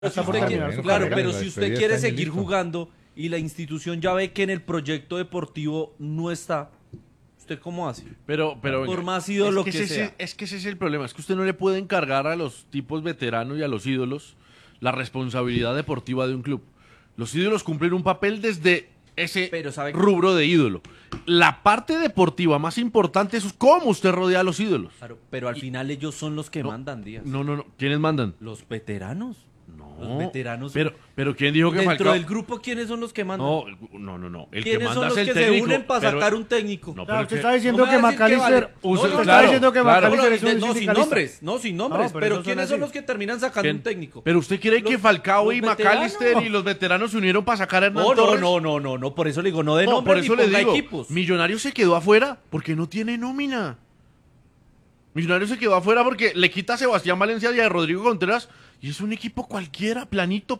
Si usted claro, pero si usted quiere seguir jugando y la institución ya ve que en el proyecto deportivo no está, ¿usted cómo hace? Pero por más ídolo que sea. Es que ese es el problema, es que usted no le puede encargar a los tipos veteranos y a los ídolos la responsabilidad deportiva de un club. Los ídolos cumplen un papel desde ese rubro de ídolo. La parte deportiva más importante es cómo usted rodea a los ídolos. Claro, pero al final ellos son los que mandan, Díaz. No. ¿Quiénes mandan? Los veteranos. No. Los veteranos. Pero ¿quién dijo que Dentro Falcao? del grupo, ¿quiénes son los que mandan? No. El ¿Quiénes que manda son los es el que técnico. se unen para sacar un técnico? No, Claro, usted pero está diciendo no me que va a decir que McAllister... vale. Usted No, está diciendo que claro. McAllister es un No, sin sindicalista. nombres. No, sin nombres. pero pero no ¿quiénes son son así. los que terminan sacando un técnico? Pero usted quiere que Falcao y los McAllister veteranos. y los veteranos se unieron para sacar a Hernán No, Torres. no. Por eso le digo, no de No, nombres por eso ni le ponga digo, equipos. Millonarios se quedó afuera porque no tiene nómina. Millonarios se quedó afuera porque le quita a Sebastián Valencia y a Rodrigo Contreras y es un equipo cualquiera, planito.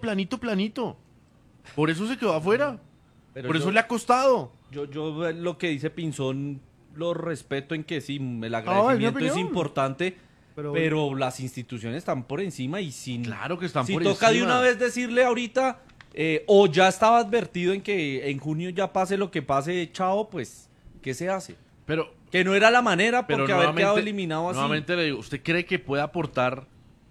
Por eso se quedó afuera. Pero Por yo- eso le ha costado. Yo lo que dice Pinzón lo respeto en que sí, el es mi agradecimiento es opinión. importante, Pero- pero las instituciones están por encima y sin... Claro que están si por toca de encima. una vez decirle ahorita, o ya estaba advertido en que en junio ya pase lo que pase, chao, pues, ¿qué se hace? Pero Que no era la manera Pero porque haber quedado nuevamente- eliminado así. Nuevamente le digo, ¿usted cree que puede aportar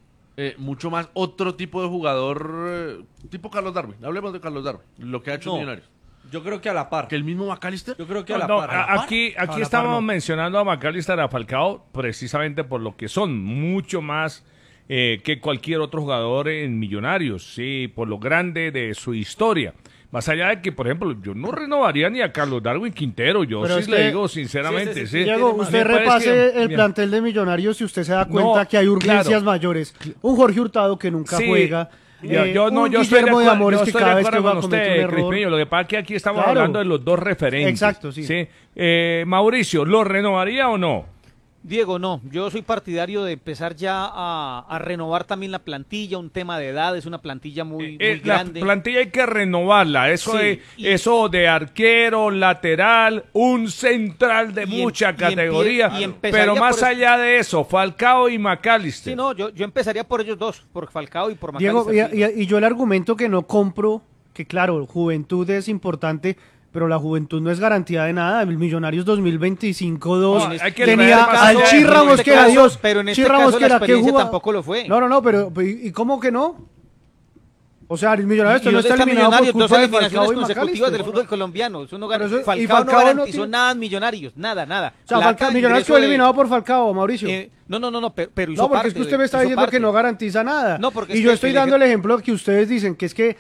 mucho más otro tipo de jugador tipo Carlos Darwin? Hablemos de Carlos Darwin, lo que ha hecho No. Millonarios. Yo creo que a la par. ¿Que el mismo McAllister? Yo creo que a la No, par. aquí estamos mencionando a McAllister y a Falcao precisamente por lo que son, mucho más que cualquier otro jugador en Millonarios, sí, por lo grande de su historia. Más allá de que, por ejemplo, yo no renovaría ni a Carlos Darwin Quintero, yo Pero sí es le que- digo sinceramente, sí. Diego, Me usted parece repase que- el mira. plantel de Millonarios y usted se da cuenta No, que hay urgencias claro. mayores. Un Jorge Hurtado que nunca Sí. juega. Yo un estoy de Guillermo de acuerdo, Amores yo que estoy de cada vez que acuerdo va a con cometer un usted, error. Crispinillo. Lo que pasa es que aquí estamos Claro. hablando de los dos referentes. Exacto, sí. Mauricio, ¿lo renovaría o no? Diego, no, yo soy partidario de empezar ya a renovar también la plantilla, un tema de edad, es una plantilla muy La grande. plantilla hay que renovarla, Sí, eso de arquero, lateral, un central de mucha categoría, y empezaría pero más por eso. allá de eso, Falcao y McAllister. Sí, no, yo empezaría por ellos dos, por Falcao y por Diego, McAllister. y yo el argumento que no compro, que claro, juventud es importante, pero la juventud no es garantía de nada. El Millonarios 2025-2 No, hay que tenía traer más al jóvenes. Chi Ramos, que era Dios. Pero en este Chi Ramos, caso que la era, ¿qué experiencia jugaba? tampoco lo fue. No, pero ¿y cómo que no? O sea, el Millonarios no está eliminado por Millonarios, dos culpa de eliminaciones Falcao y consecutivas del McAllister. fútbol colombiano. Eso no Pero eso- y Falcao no Falcao no garantizó tiene- nada en Millonarios, nada. O sea, Plata, Millonarios ingreso quedó de- eliminado por Falcao, Mauricio. No, pero hizo No, porque parte, es que usted me está hizo diciendo parte. que no garantiza nada. No, porque y es yo que estoy el dando el ejemplo que ustedes dicen, que es que,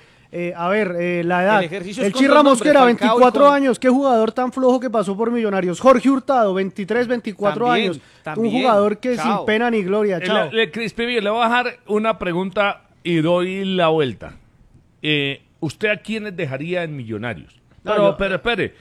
la edad. El ejercicio es El con Chi dos Ramos, nombres, que era Falcao y 24 con- años, qué jugador tan flojo que pasó por Millonarios. Jorge Hurtado, 23, 24 También, años. también. Un jugador que Chao. sin pena ni gloria. Chao. Crispin, le voy a dejar una pregunta y doy la vuelta. ¿Usted a quiénes dejaría en Millonarios? No, Pero, espere,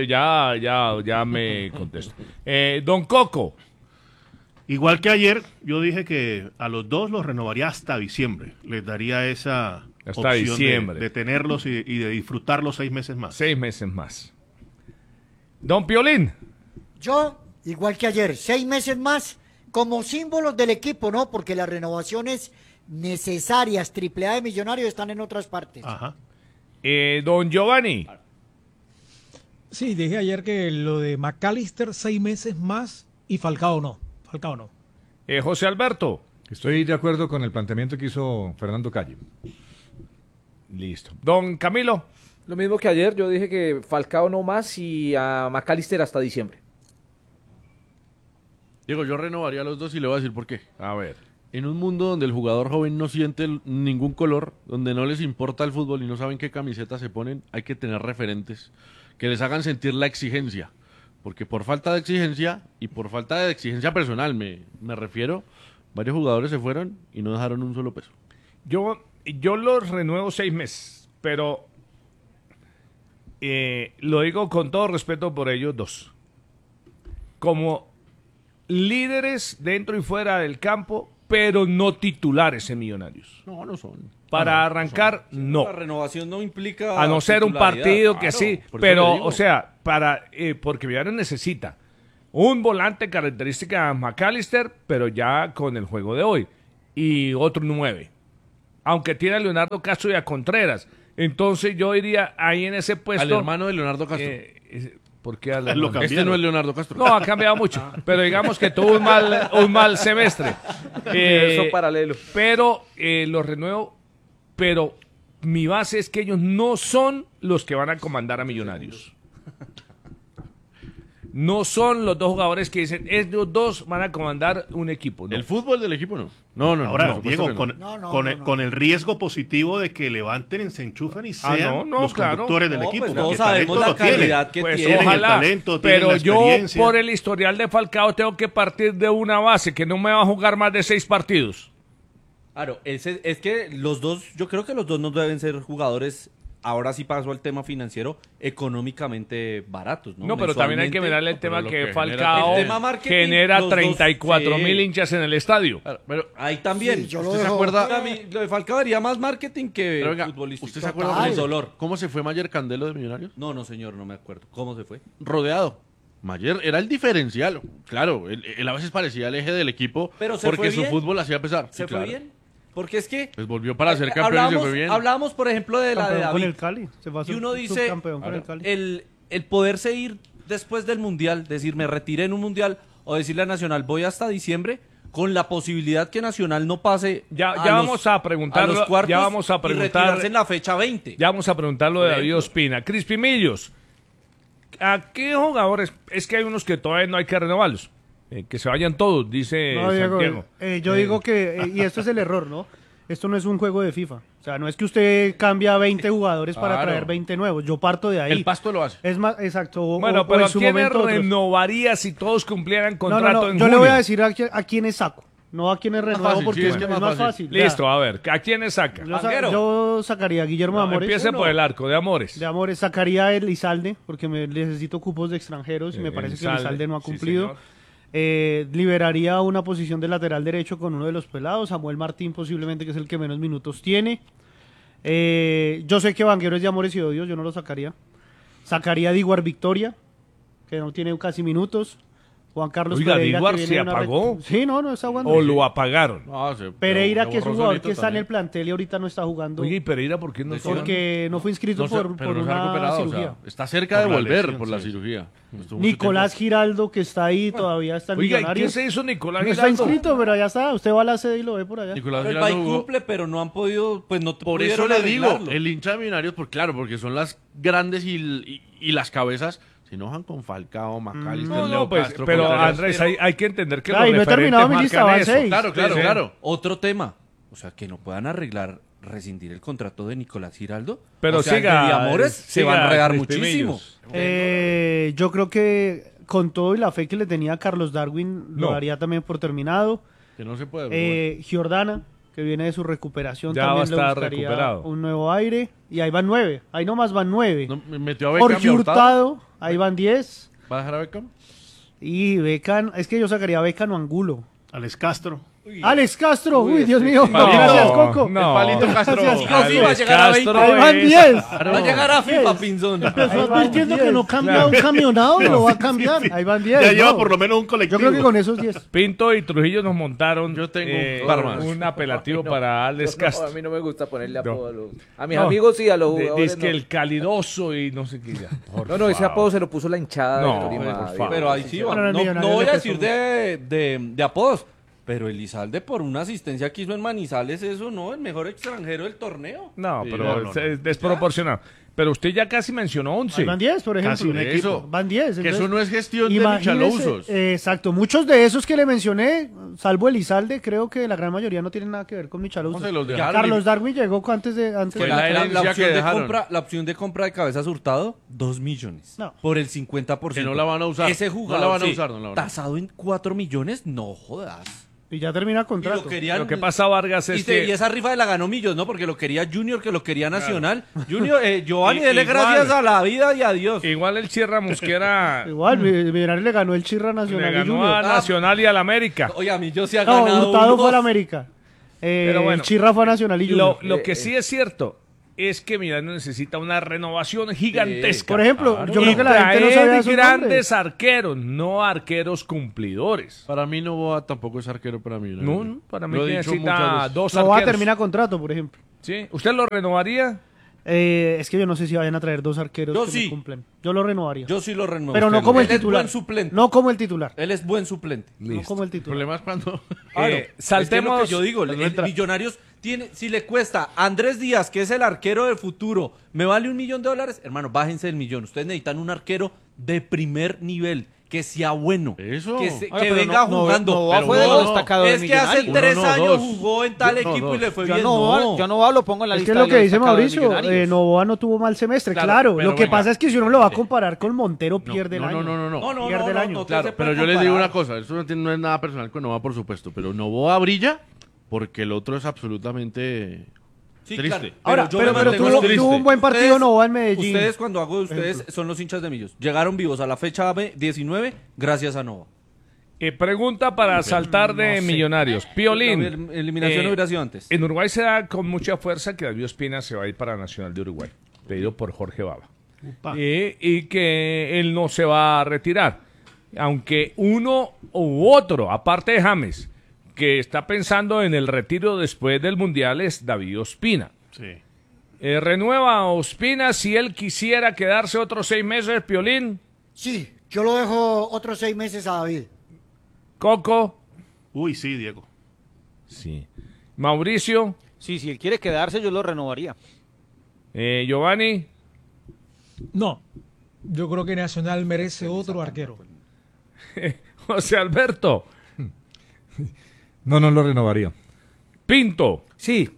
ya me contesto. Don Coco. Igual que ayer, yo dije que a los dos los renovaría hasta diciembre. Les daría esa Hasta opción diciembre. de tenerlos y de disfrutarlos 6 meses más. 6 meses más. Don Piolín. Yo, igual que ayer, 6 meses más como símbolos del equipo, ¿no? Porque las renovaciones necesarias, AAA de Millonarios, están en otras partes. Ajá. Don Giovanni. Sí, dije ayer que lo de McAllister 6 meses más y Falcao no. José Alberto. Estoy de acuerdo con el planteamiento que hizo Fernando Calle. Listo. Don Camilo. Lo mismo que ayer, yo dije que Falcao no más y a McAllister hasta diciembre. Diego, yo renovaría a los dos y le voy a decir por qué. A ver. En un mundo donde el jugador joven no siente ningún color, donde no les importa el fútbol y no saben qué camiseta se ponen, hay que tener referentes que les hagan sentir la exigencia. Porque por falta de exigencia y por falta de exigencia personal, me refiero, varios jugadores se fueron y no dejaron un solo peso. Yo los renuevo 6 meses, pero lo digo con todo respeto por ellos dos. Como líderes dentro y fuera del campo, pero no titulares en Millonarios. No son. Para arrancar, no. La renovación no implica A no ser un titularidad. partido que Claro, sí, por eso le pero, digo. o sea, porque Millonarios necesita un volante característica de McAllister, pero ya con el juego de hoy, y otro 9. aunque tiene a Leonardo Castro y a Contreras. Entonces yo iría ahí en ese puesto. Al hermano de Leonardo Castro. ¿Por qué al Lo hermano? Este no es Leonardo Castro. No, ha cambiado mucho, pero digamos que tuvo un mal semestre. Universo paralelo. Pero lo renuevo, pero mi base es que ellos no son los que van a comandar a Millonarios. No son los dos jugadores que dicen, ellos dos van a comandar un equipo. No. El fútbol del equipo no. No. Ahora, por Diego, supuesto que no. con el riesgo positivo de que levanten, se enchufen y sean los conductores del equipo. Pues porque todos sabemos talento la lo tienen. calidad que Pues tiene. Tienen el ojalá, talento, tienen pero la yo experiencia. por el historial de Falcao tengo que partir de una base que no me va a jugar más de 6 partidos. Claro, es que los dos, yo creo que los dos no deben ser jugadores, ahora sí paso al tema financiero, económicamente baratos, ¿no? No, pero también hay que mirarle el tema que Falcao el tema marketing, genera los dos, 34,000 sí. hinchas en el estadio. Claro, pero Ahí también. Sí, yo lo ¿usted se dejo- acuerda? Para mí, lo de Falcao haría más marketing que Pero venga, futbolístico. ¿usted se acuerda Total. cómo se- dolor? cómo se fue Mayer Candelo de Millonarios? No, señor, no me acuerdo. ¿Cómo se fue? Rodeado. Mayer era el diferencial. Claro, él a veces parecía el eje del equipo Pero se porque fue su bien. fútbol hacía pesar. ¿Se Sí, fue claro. bien? Porque es que Pues volvió para ser campeón y se fue bien. hablábamos, por ejemplo, de la de Campeón con David. el Cali. Se va a Y ser uno dice, subcampeón con el Cali. el poderse ir después del Mundial, decir, me retiré en un Mundial, o decirle a Nacional, voy hasta diciembre, con la posibilidad que Nacional no pase Ya a vamos a preguntarlo, los cuartos ya vamos a y preguntar retirarse en la fecha 20. Ya vamos a preguntar lo de Por David ejemplo. Ospina. Crispimillos, ¿a qué jugadores? Es que hay unos que todavía no hay que renovarlos. Que se vayan todos, dice No, Diego, Santiago. yo digo que, y esto es el error, ¿no? Esto no es un juego de FIFA. O sea, no es que usted cambia 20 jugadores para Claro. traer 20 nuevos. Yo parto de ahí. El Pasto lo hace. Es más, exacto. Bueno, o pero en ¿a su quiénes momento otros. renovaría si todos cumplieran No, contrato no, no. en Yo junio? le voy a decir a quiénes saco. No a quiénes renuevo fácil, porque sí, es, es que es más más fácil. fácil. Listo, a ver, ¿a quiénes saca? Yo sacaría a Guillermo No, Amores. empiece por el arco, de Amores. De Amores sacaría a Elizalde porque necesito cupos de extranjeros y me parece que Elizalde no ha sí, cumplido. señor. Liberaría una posición de lateral derecho con uno de los pelados, Samuel Martín posiblemente, que es el que menos minutos tiene. Yo sé que Vanguero es de Amores y Odios, yo no lo sacaría. Sacaría a Diguar Victoria, que no tiene casi minutos. Juan Carlos Oiga, Pereira, ¿Diguar que viene se de una apagó? Sí, no está jugando. ¿O lo apagaron? No, Pereira, se que es un borró jugador solito que está en también. el plantel y ahorita no está jugando. Oye, ¿y Pereira por qué no está? Porque no fue inscrito No se- por pero no se ha una recuperado, o cirugía. sea, está cerca de Por la volver lesión, por la sí. cirugía. Estuvo mucho Nicolás tiempo. Giraldo, que está ahí, todavía está en Oiga, ¿y Millonarios. qué se hizo Nicolás No está Giraldo? inscrito, pero allá está. Usted va a la sede y lo ve por allá. Nicolás Él va y Giraldo jugó. cumple, pero no han podido, pues no Por eso pudieron le digo, arreglarlo. el hincha de Millonarios, porque son las grandes y las cabezas, se enojan con Falcao, Macalister, No, Leo no, pues, Castro, pero Contreras. Andrés, hay que entender que Ah, y los no he terminado mi referentes lista, van marcan eso. 6. Claro, claro, Sí, sí. claro. Otro tema, o sea, que no puedan arreglar, rescindir el contrato de Nicolás Giraldo. Pero o sea, siga, el de Amores se va a siga, enredar Crispimillos. muchísimo. Yo creo que con todo y la fe que le tenía a Carlos Darwin, lo No. daría también por terminado. Que no se puede. Giordana, que viene de su recuperación, Ya va a también le estar buscaría recuperado. un nuevo aire. Y ahí van 9. Ahí nomás van 9. No, me metió a Beckham y Jorge a Hurtado. Hurtado, ahí van 10. ¿Va a dejar a Beckham? Y Becan, es que yo sacaría a Becan o Angulo. Alex Castro. Alex Castro, uy, Uy, Dios este mío. sí. Gracias, Coco. No. El palito Castro. Gracias, Coco. Sí, va a llegar a 20. Ahí van 10. Va a llegar a FIFA, Pinzón. Empezó advirtiendo que no cambia un camionado y lo va a cambiar. Ahí van 10. Ya lleva no. por lo menos un Yo colectivo. creo que con esos 10. Pinto y Trujillo nos montaron Yo tengo un par más. un apelativo para Alex No, Castro. a mí no me gusta ponerle No. apodo a los... A mis No. amigos sí, a los jugadores Dice que no. el calidoso y no sé qué ya. Por No, ese favor. apodo se lo puso la hinchada No, de Tolima. por Diego. favor. Pero ahí sí va. Bueno, el No, Millonario no voy le a costó decir de apodos, pero Elizalde por una asistencia que hizo en Manizales, eso no, el mejor extranjero del torneo. No, Sí, pero no, es desproporcionado. Pero usted ya casi mencionó 11. Ahí van 10, por ejemplo. Casi un equipo. Eso. Van 10. Que entonces, eso no es gestión de imagínese, Michalousos. exacto. Muchos de esos que le mencioné, salvo Elizalde, creo que la gran mayoría no tienen nada que ver con Michalousos. ¿Cómo se los Ya dejaron? Carlos Darwin llegó antes de... Fue de- la herencia que opción de dejaron. la opción de compra de Cabezas Hurtado, 2 millones. No. Por el 50%. Que no la van a usar. Ese jugador, No la van a sí, usar, no la van a usar. tasado en 4 millones, no jodas. Y ya termina Y contrato. lo querían, Lo que pasa, Vargas, es que... y esa rifa de la ganó Millos, ¿no? Porque lo quería Junior, que lo quería Nacional. Junior, Giovanni, Y- dele igual. gracias a la vida y a Dios. Igual el Sierra Mosquera Igual, Millonarios le ganó el Chirra Nacional le y ganó Junior. a Nacional y al América. Oye, a mí yo sí ha No, ganado Hurtado unos. fue al América. Pero bueno, el Chirra fue a Nacional y Junior. Lo que sí es cierto es que Millonarios necesita una renovación gigantesca. Por ejemplo, Claro. yo creo que la gente no traer sabe sus grandes nombres. arqueros, no arqueros cumplidores. Para mí Novoa tampoco es arquero para mí. No, para mí Lo he que dicho necesita muchas veces. dos Novoa arqueros. termina contrato, por ejemplo. ¿Sí? ¿Usted lo renovaría? Es que yo no sé si vayan a traer 2 arqueros Yo que sí. me cumplen. Yo lo renovaría. Yo sí lo renuevo. pero no Usted como el Él es titular. buen suplente. No como el titular. Él es buen suplente. No como el El titular. problema es cuando... Claro, saltemos. es que lo que yo digo, el Millonarios tiene, si le cuesta Andrés Díaz, que es el arquero del futuro, me vale $1 millón, hermano, bájense del millón. Ustedes necesitan un arquero de primer nivel, que sea bueno, Eso. que, Oiga, que pero venga no, jugando. Novoa Pero fue de no, lo destacado de es que hace Millonarios. 3 No, no, años dos. jugó en tal No, equipo y le fue Yo bien. a Novoa lo pongo en la Es que lista es lo de que dice destacados de Mauricio, Millonarios. Novoa no tuvo mal semestre, Claro, claro. pero Lo que venga. pasa es que si uno lo va a comparar con Montero, pierde el no, año. no. Pierde el año. Claro, pero yo les digo una cosa, eso no es nada personal con Novoa, por supuesto, pero Novoa brilla porque el otro es absolutamente Sí, triste. claro. Ahora, yo pero me mantengo tuvo, en lo tuvo un buen partido Ustedes- Novoa en Medellín. Ustedes, cuando hago de ustedes, son los hinchas de Millos. Llegaron vivos a la fecha 19 gracias a Nova. Pregunta para saltar de Millonarios. Piolín. La eliminación hubiera sido antes. En Uruguay se da con mucha fuerza que David Ospina se va a ir para Nacional de Uruguay, pedido por Jorge Baba. Y que él no se va a retirar. Aunque uno u otro, aparte de James, que está pensando en el retiro después del Mundial, es David Ospina. Sí. ¿Renueva a Ospina si él quisiera quedarse otros 6 meses, Piolín? Sí, yo lo dejo otros 6 meses a David. Coco. Uy, sí, Diego. Sí. Mauricio. Sí, si él quiere quedarse, yo lo renovaría. Giovanni. No, yo creo que Nacional merece otro arquero. José Alberto. No lo renovaría. Pinto. Sí.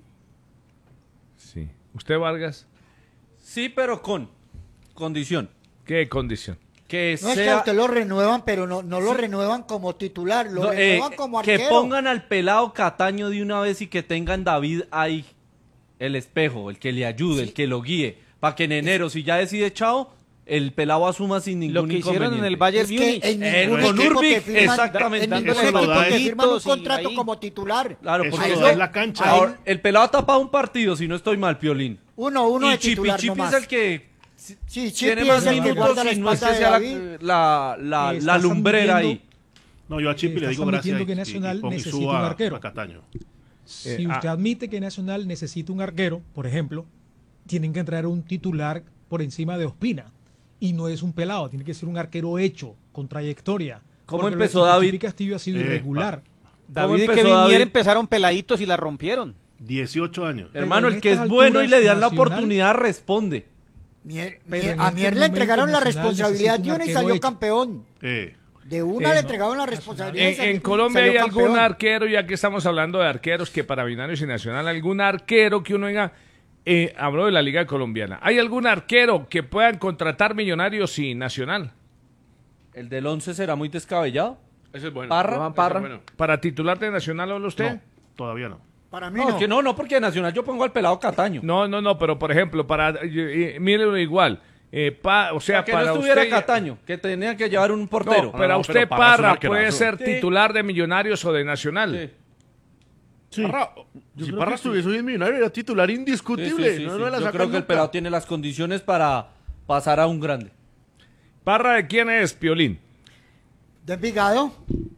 Sí. ¿Usted, Vargas? Sí, pero con condición. ¿Qué condición? Que No es que a sea... usted lo renuevan, pero no lo renuevan como titular, lo No, renuevan como que arquero. pongan al pelado Cataño de una vez y que tengan David ahí, el espejo, el que le ayude, el que lo guíe, para que en enero, si ya decide chao, el pelado asuma sin ningún Lo que hicieron en el inconveniente. Bayern Es que Múnich. en ningún con equipo Urbik, te firman, exactamente. en ningún Eso lo equipo da te es- firman un y contrato ahí- como titular. Claro, Eso porque lo eso- da en la cancha. ahora, el pelado ha tapado un partido, si no estoy mal, Piolín. Uno y de Chipi titular Chipi nomás. es el que Sí, tiene Chipi más es el que minutos guarda la y no es espalda que de sea David. la Estás lumbrera ahí. admitiendo- No, yo a Chipi le Estás digo gracias admitiendo que y Nacional pongo y necesita subo un a arquero. Cataño. Si usted admite que Nacional necesita un arquero, por ejemplo, tienen que traer un titular por encima de Ospina. Y no es un pelado, tiene que ser un arquero hecho, con trayectoria. ¿Cómo Porque empezó lo de David? Chipi Castillo ha sido irregular. David y empezó Kevin David? Mier empezaron peladitos y la rompieron. 18 años. Hermano, en el que es estas bueno y le dan la alturas, oportunidad responde. Pero A en Mier este le entregaron la momento Nacional responsabilidad necesita de un una y arquero salió hecho. campeón. De una le entregaron la responsabilidad. y En salió- Colombia salió hay algún campeón. arquero, ya que estamos hablando de arqueros, que para Millonarios y Nacional, algún arquero que uno diga, hablo de la Liga Colombiana, ¿hay algún arquero que puedan contratar Millonarios y Nacional? ¿El del 11 será muy descabellado? Ese es bueno. Parra. Johan Ese Parra. es bueno. ¿Para titular de Nacional habla usted? No, todavía no. Para mí No, no. que no, porque de Nacional yo pongo al pelado Cataño. No, pero por ejemplo, mírenlo igual, o sea, que para no estuviera usted... Cataño, que tenía que llevar un portero. No, pero a no, usted pero Parra es un Parra arquerazo. puede ser Sí. titular de Millonarios o de Nacional. Sí. Parra, si Parra estuviese hoy en Millonario era titular Sí, indiscutible. sí, no sí. me la Yo sacan creo que el nunca. pelado tiene las condiciones para pasar a un grande. ¿Parra de quién es, Piolín? De Envigado.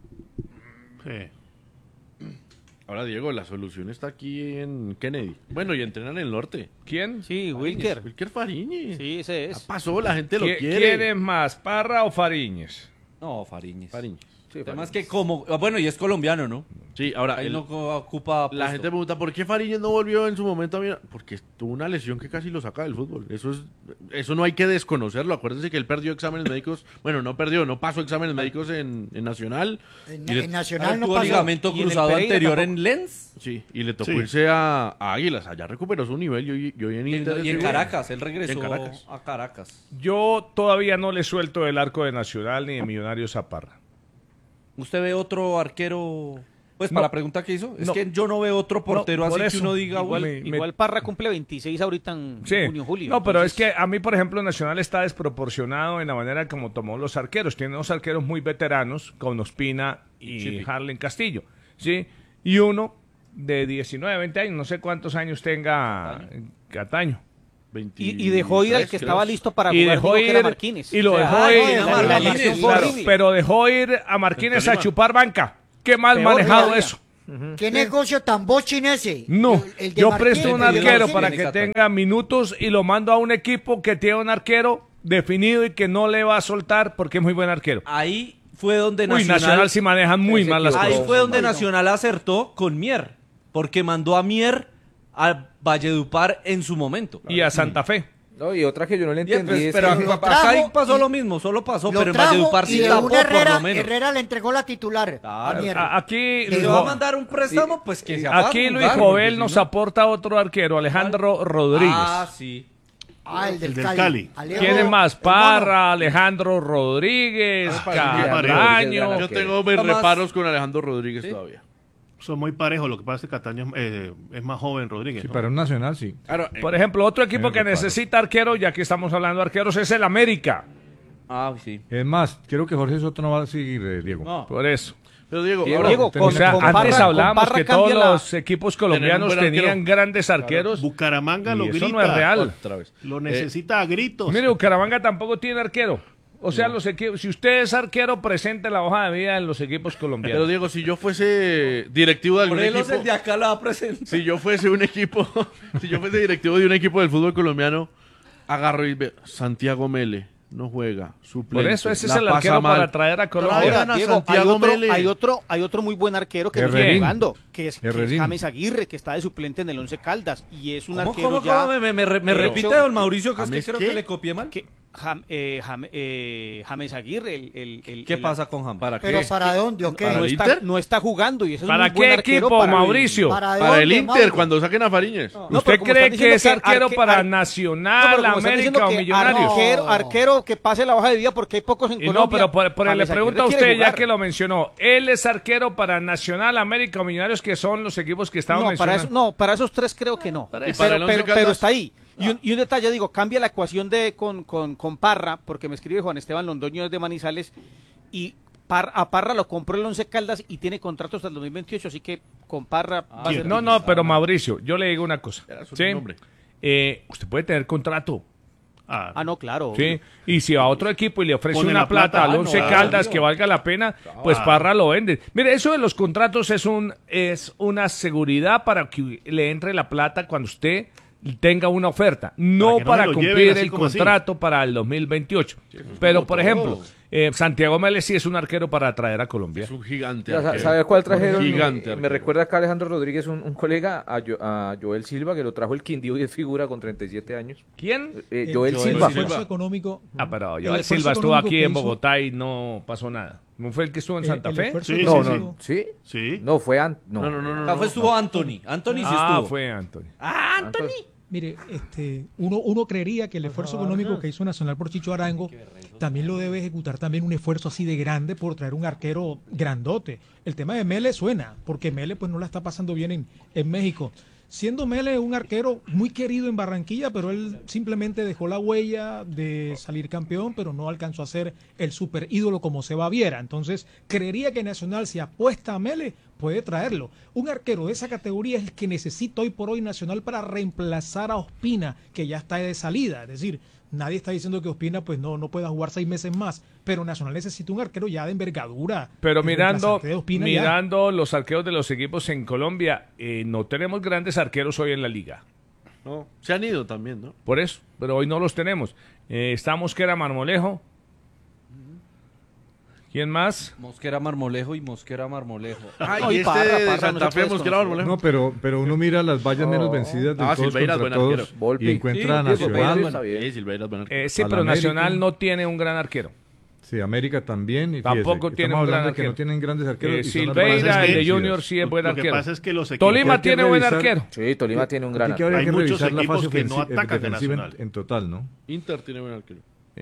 Sí. Ahora, Diego, la solución está aquí en Kennedy. Bueno, y entrenan en el norte. ¿Quién? Sí, Wilker. Wilker Fariñez. Sí, ese Ya es. pasó, la gente lo quiere. ¿Quién es más, Parra o Fariñez? No, Fariñez. Fariñez. El tema es que como... Bueno, y es colombiano, ¿no? Sí, ahora, Ahí el- no ocupa la puesto. gente pregunta, ¿por qué Fariñez no volvió en su momento a mirar? Porque tuvo una lesión que casi lo saca del fútbol. Eso no hay que desconocerlo. Acuérdense que él perdió exámenes médicos. Bueno, no pasó exámenes médicos en Nacional. En Nacional no Tuvo pasó. ligamento Y en el cruzado Pereira anterior tampoco. en Lens Sí, y le tocó Sí. irse a Águilas. Allá recuperó su nivel. Yo en y Inter en estuve- Caracas. Él regresó En Caracas. a Caracas. Yo todavía no le suelto el arco de Nacional ni de Millonarios a Parra. ¿Usted ve otro arquero? Pues No. para la pregunta que hizo, es No. que yo no veo otro portero No, por así que eso. uno diga, Igual- "Uy". Igual Parra cumple 26 ahorita en Sí. junio, julio. No, pero Entonces, es que a mí, por ejemplo, Nacional está desproporcionado en la manera como tomó los arqueros. Tiene dos arqueros muy veteranos, con Ospina y Harlen Castillo, ¿sí? Y uno de 19, 20 años, no sé cuántos años tenga Cataño. Y dejó ir al que estaba listo para y jugar, dejó digo, que era ir Marquínez. y lo O sea, dejó ir no, la elección fue claro, horrible. pero dejó ir a Marquínez a chupar banca. Qué mal Peor manejado todavía. eso. ¿Qué negocio tan bochin ese? No, El de yo Marquínez, presto un el de arquero Marquínez. para que tenga minutos y lo mando a un equipo que tiene un arquero definido y que no le va a soltar porque es muy buen arquero. Ahí fue donde Uy, Nacional sí manejan muy mal las Ahí cosas. fue donde Nacional acertó con Mier, porque mandó a Mier a Valledupar en su momento. Y a Santa Fe. No, y otra que yo no le entendí es pero que... acá ahí pasó lo mismo, solo pasó, Lo pero en trajo Valledupar y sí de tapó una por lo menos. Herrera le entregó la titular. a Mier. Aquí Le va a mandar un préstamo, pues que se Aquí Luis Jovel nos aporta otro arquero, Alejandro Rodríguez. Ah, sí. El del del Cali. Cali. Alejo, ¿Quién es más? el Parra, Alejandro Rodríguez, Cataño. Yo tengo mis Tomás. reparos con Alejandro Rodríguez todavía. Son muy parejos. Lo que pasa es que Cataño es más joven, Rodríguez. Sí, ¿no? para un nacional, sí. Claro, Por ejemplo, otro equipo que necesita arquero, ya que estamos hablando de arqueros, es el América. Ah, sí. Es más, creo que Jorge Soto no va a seguir, Diego. No. Por eso. pero Diego, Diego, ahora, Diego, termina- O sea, con antes Parra- hablábamos con Parra que todos cambia la- los equipos colombianos Tener un buen tenían arquero. grandes arqueros. Bucaramanga Y lo eso grita. no es real. otra vez. Lo necesita a gritos. Mire, Bucaramanga tampoco tiene arquero. O sea, los equipos, si usted es arquero, presente la hoja de vida en los equipos Pero colombianos. Diego, si yo fuese directivo de algún Morelos equipo, el de acá la va a presentar. si yo fuese un equipo, si yo fuese directivo de un equipo del fútbol colombiano, agarro y veo, Santiago Mele no juega, suplente. Por eso ese es la el pasa arquero mal. para traer a Colombia. Traigan a Diego, Santiago Mele. hay otro muy buen arquero que no está Herrerín. jugando, que es Herrerín. James Aguirre, que está de suplente en el Once Caldas, y es un ¿Cómo, arquero cómo, ya... cómo? ¿Me Pero- repite, don Mauricio, que es que ¿James creo qué? que le copié mal? que James Aguirre, ¿Qué pasa con James? ¿Para Pero qué? ¿para dónde o qué? ¿Para no, el está, Inter? no está jugando y ese es ¿Para un muy buen qué arquero equipo, para el- Mauricio? ¿Para Para el dónde, Inter, Mauro? cuando saquen a Fariñez. No, ¿Usted pero como cree están que es diciendo arquero para No, Nacional, pero como están diciendo América o que Millonarios? arquero que pase la hoja de vida porque hay pocos en Y Colombia. no, pero le James pregunto a Aguirre usted, quiere ya jugar. que lo mencionó, ¿él es arquero para Nacional, América o Millonarios, que son los equipos que estaban No, para mencionando? para esos tres creo que no. ¿Y para el Once Pero Caldas? está ahí. Y un detalle, digo, cambia la ecuación con Parra, porque me escribe Juan Esteban Londoño desde Manizales, y a Parra lo compró el Once Caldas y tiene contrato hasta el 2028, así que con Parra va a ser No, no, pero Mauricio, yo le digo una cosa. Era su ¿sí? nombre. Usted puede tener contrato. Ah, no, claro. ¿Sí? Y si va a otro equipo y le ofrece Pone una la plata, plata al no, Once claro, Caldas tío. que valga la pena, pues Parra lo vende. Mire, eso de los contratos es una seguridad para que le entre la plata cuando usted tenga una oferta, no Para que no para se lo cumplir lleven así el como así. contrato para el 2028. Pero, por ejemplo, Santiago Mélez sí es un arquero para traer a Colombia. Es un gigante. Ya, arquero. ¿sabe cuál trajeron? Gigante. Me arquero. recuerda acá Alejandro Rodríguez, un colega, a Joel Silva, que lo trajo el Quindío y es figura con 37 años. ¿Quién? Joel El Silva. esfuerzo económico. Ah, pero el Joel esfuerzo Silva estuvo económico aquí que en hizo- Bogotá y no pasó nada. ¿No fue el que estuvo en Santa el Fe? esfuerzo Sí, No, sí, no, ¿sí? Sí. No, fue No, no, no. Acá estuvo Anthony. Anthony sí Ah, estuvo. fue Antonio. Mire, uno creería que el esfuerzo económico que hizo Nacional por Chicho Arango también lo debe ejecutar también un esfuerzo así de grande por traer un arquero grandote. El tema de Mele suena, porque Mele pues no la está pasando bien en México. Siendo Mele un arquero muy querido en Barranquilla, pero él simplemente dejó la huella de salir campeón, pero no alcanzó a ser el super ídolo como Seba Viera. Entonces, creería que Nacional, si apuesta a Mele, puede traerlo. Un arquero de esa categoría es el que necesita hoy por hoy Nacional para reemplazar a Ospina, que ya está de salida. Es decir, nadie está diciendo que Ospina pues no pueda jugar 6 meses más, pero Nacional necesita un arquero ya de envergadura. Pero El mirando, reemplazante de Ospina ya. mirando los arqueros de los equipos en Colombia, no tenemos grandes arqueros hoy en la liga. No, se han ido también, ¿no? Por eso, pero hoy no los tenemos. Está Mosquera Marmolejo. ¿Quién más? Mosquera Marmolejo y Mosquera Marmolejo. Ay, No, y y Parra, de Parra, no Santa se Fe, puede Mosquera Marmolejo. No, pero uno mira las vallas menos vencidas de Ah, todos Silveira es contra buen todos arquero. Volpi. y encuentra a Sí, Diego Pérez Nacional, está bien. Sí, Silveira es buen arquero. Sí, Al pero América. Nacional no tiene un gran arquero. sí, América también. Y Tampoco fíjese, tiene estamos un gran hablando de que arquero. no tienen grandes arqueros. y son las Silveira, vallas el de vencidas. Junior sí es buen Lo que arquero. pasa es que los equipos... Tolima hay que tiene buen revisar- arquero. Sí, Tolima tiene un gran Aquí habría Hay que muchos revisar la equipos fase que no ofensiva- atacan de defensiva Nacional. en total, ¿no? Inter tiene buen arquero.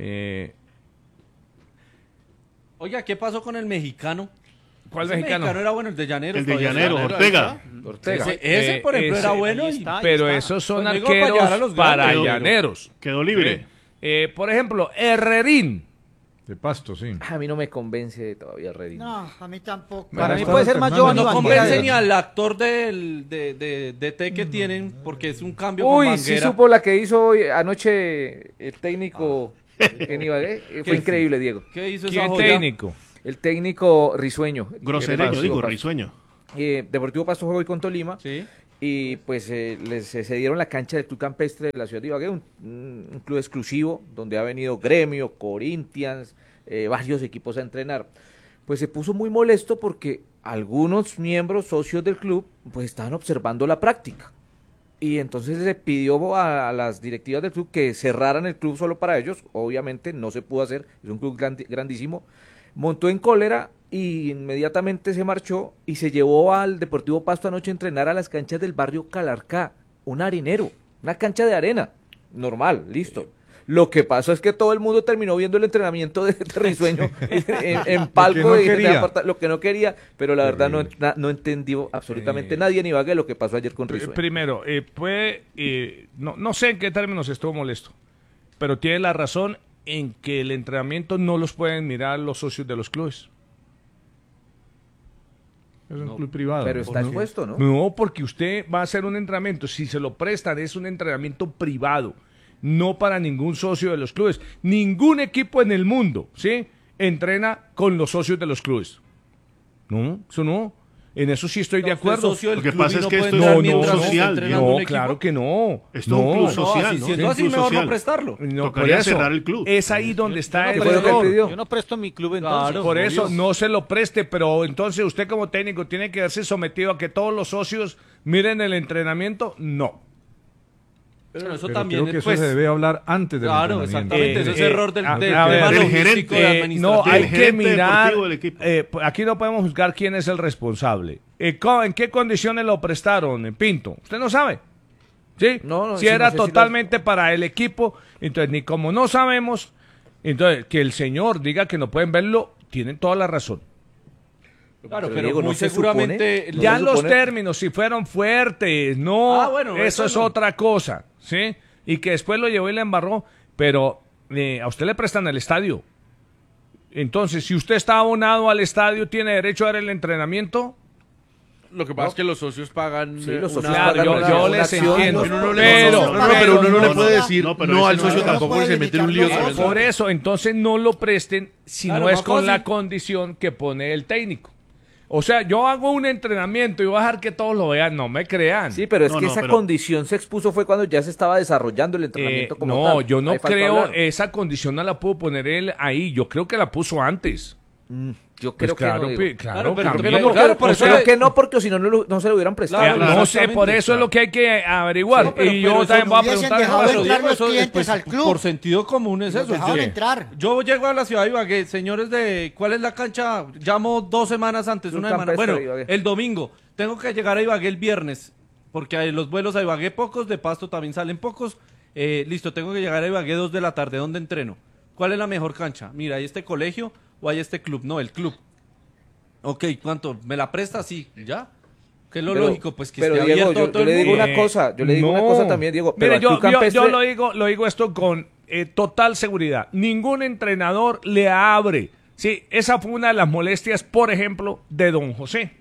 Oiga, ¿qué pasó con el mexicano? ¿Cuál Ese mexicano? era bueno, el de Llaneros. El de todavía Llanero, está. Ortega. Ortega. Ese, por ejemplo, ese- era bueno. ahí y- está. Pero esos son Pues digo, para llevar a arqueros los para grandes. Quedó- llaneros. Quedó libre. Por ejemplo, Herrerín. De Pasto, sí. A mí no me convence todavía Redín. No, a mí tampoco. Para mí puede ser más Giovanni No Banguera. convence ni al actor de DT que tienen, porque es un cambio con Uy, Banguera. sí supo la que hizo hoy, anoche el técnico en Ibagué. Fue increíble, Diego. ¿Qué hizo esa ¿Quién joya? técnico? El técnico Risueño. Grosereño, Deportivo digo, Pasto. risueño. Deportivo Pasto jugó hoy con Tolima. Sí. Y pues les cedieron la cancha del Club Campestre de la ciudad de Ibagué, un club exclusivo donde ha venido Gremio, Corinthians, varios equipos a entrenar. Pues se puso muy molesto porque algunos miembros socios del club pues estaban observando la práctica. Y entonces le pidió a las directivas del club que cerraran el club solo para ellos. Obviamente no se pudo hacer, es un club grandísimo. Montó en cólera y inmediatamente se marchó y se llevó al Deportivo Pasto anoche a entrenar a las canchas del barrio Calarcá, un harinero, una cancha de arena, normal, listo. Lo que pasó es que todo el mundo terminó viendo el entrenamiento de Risueño en palco, lo que no quería, pero la verdad no entendió absolutamente nadie en Ibagué lo que pasó ayer con Risueño. Primero, no sé en qué términos estuvo molesto, pero tiene la razón en que el entrenamiento no los pueden mirar los socios de los clubes. Es un club privado. Pero está expuesto, ¿no? No, porque usted va a hacer un entrenamiento, si se lo prestan es un entrenamiento privado, no para ningún socio de los clubes. Ningún equipo en el mundo, ¿sí?, entrena con los socios de los clubes. No, eso no. En eso sí estoy de acuerdo. Lo que pasa es que esto es un club social. No, claro que no. Esto es un club social, ¿no? Siendo así, mejor no prestarlo. Tocaría cerrar el club. Es ahí donde está el error. Yo no presto mi club entonces. Claro, por eso no se lo preste, pero entonces usted como técnico tiene que verse sometido a que todos los socios miren el entrenamiento. No. Pero eso Pero también creo que eso pues, se debe hablar antes del claro, entrenamiento. exactamente. Ese es error del del logístico gerente, y administrativo. No, hay del que gerente mirar. deportivo del equipo. Aquí no podemos juzgar quién es el responsable. ¿En qué condiciones lo prestaron, Pinto? ¿Usted no sabe? ¿Sí? No, si sí, era no sé si totalmente para el equipo, entonces ni como no sabemos, entonces que el señor diga que no pueden verlo, tienen toda la razón. Claro, Pero pero Diego, muy ¿no se seguramente... supone? Ya se los supone- términos, si fueron fuertes, no, Ah, bueno, eso eso es no. otra cosa, ¿sí? Y que después lo llevó y le embarró, pero a usted le prestan el estadio. Entonces, si usted está abonado al estadio, ¿tiene derecho a ver el entrenamiento? Lo que pasa es que los socios pagan. Sí, los socios Claro, pagan yo una les acción. entiendo. Pero uno no le le puede decir pero no ese al no socio es- tampoco no y se puede mete en un lío. limitar con los el Por eso, entonces no lo presten si Claro, no es más con fácil. la condición que pone el técnico. O sea, yo hago un entrenamiento y voy a dejar que todos lo vean, no me crean. Sí, pero es No, que no, esa pero- condición se expuso fue cuando ya se estaba desarrollando el entrenamiento como no, tal. yo no Ahí falta creo hablar. esa condición no la pudo poner él ahí. Yo creo que la puso antes. Yo Pues creo que no, Diego. Claro, claro, pero también. no, claro, por eso Creo le- que no, porque si no, no se lo hubieran prestado. Claro, no sé, exactamente, por eso es lo que hay que averiguar. No, pero- y pero yo eso también no voy a hubiesen preguntar. dejado Pero, entrar Diego, los eso, clientes pues, al club. Por sentido común es Los eso. dejaron Yo- entrar. Yo llego a la ciudad de Ibagué, señores de... ¿Cuál es la cancha? Llamo 2 semanas antes, Club una semana. Campestre Bueno, de Ibagué. el domingo. Tengo que llegar a Ibagué el viernes, porque hay los vuelos a Ibagué pocos, de Pasto también salen pocos. Listo, tengo que llegar a Ibagué 2 de la tarde. ¿Dónde entreno? ¿Cuál es la mejor cancha? Mira, ¿hay este colegio o hay este club? No, el club. Ok, ¿cuánto? ¿Me la presta? Sí, ¿ya? ¿Qué es lo Pero- lógico? Pues que pero esté Diego, abierto a yo todo el le digo mundo. una cosa, yo le digo una cosa también, Diego, pero Mire, al Club Campestre- yo lo digo esto con total seguridad. Ningún entrenador le abre. Sí, esa fue una de las molestias, por ejemplo, de Don José.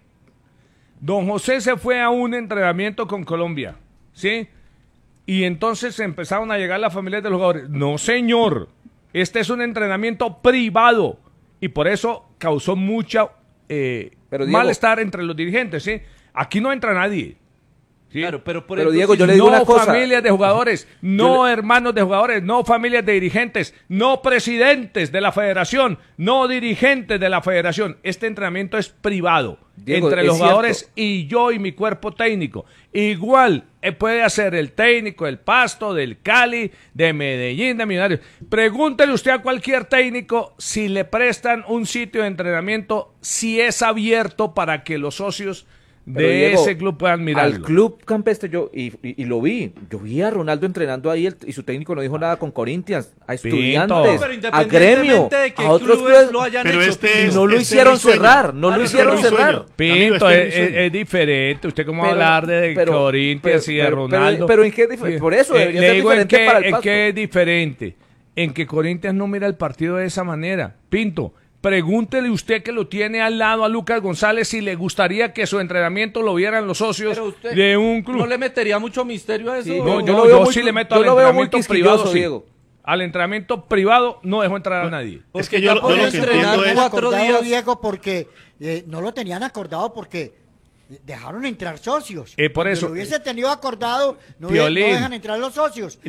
Don José se fue a un entrenamiento con Colombia, ¿sí? Y entonces empezaron a llegar las familias de los jugadores. No, señor, este es un entrenamiento privado y por eso causó mucha Pero, Diego- malestar entre los dirigentes, ¿sí? Aquí no entra nadie. ¿sí? Claro, pero por Pero, ejemplo, Diego, si yo le digo no una cosa. familias de jugadores, no hermanos de jugadores, no familias de dirigentes, no presidentes de la federación, no dirigentes de la federación. Este entrenamiento es privado Diego, entre es los cierto. jugadores y yo y mi cuerpo técnico. Igual puede hacer el técnico del Pasto, del Cali, de Medellín, de Millonarios. Pregúntele usted a cualquier técnico si le prestan un sitio de entrenamiento, si es abierto para que los socios Pero, de Diego, ese club puedan mirarlo. Al Club Campestre y lo vi. Yo vi a Ronaldo entrenando ahí y su técnico no dijo nada con Corinthians, a estudiantes, Pero a Gremio, independientemente de que a otros clubes clubes. lo hayan Pero hecho, este Y no lo este hicieron Risueño. cerrar, no lo Este hicieron Risueño. cerrar. Amigo, Pinto, este es, Risueño. es diferente. ¿Usted cómo va a Pero- hablar de pero- Corinthians y de pero- Ronaldo? pero ¿en qué por eso debería le ser digo diferente para el en Pasto. qué es diferente. en que Corinthians no mira el partido de esa manera. Pinto, pregúntele usted que lo tiene al lado a Lucas González si le gustaría que su entrenamiento lo vieran los socios Pero usted de un club. ¿No le metería mucho misterio a eso? Sí, No, yo lo veo muy- sí le meto yo al lo veo muy entrenamiento privado, quisquilloso, sí. Diego. Al entrenamiento privado no dejo entrar a nadie. Es que yo lo que entiendo es... cuatro acordado, días. Diego, porque no lo tenían acordado porque dejaron entrar socios. Por eso, Si lo hubiese tenido acordado, no Piolín. dejan entrar los socios.